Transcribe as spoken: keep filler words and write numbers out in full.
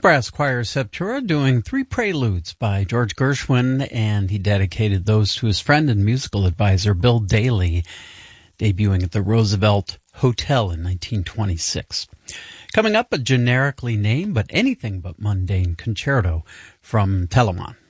Brass Choir Septura doing three preludes by George Gershwin, and he dedicated those to his friend and musical advisor Bill Daly, debuting at the Roosevelt Hotel in nineteen twenty-six. Coming up, a generically named but anything but mundane concerto from Telemann.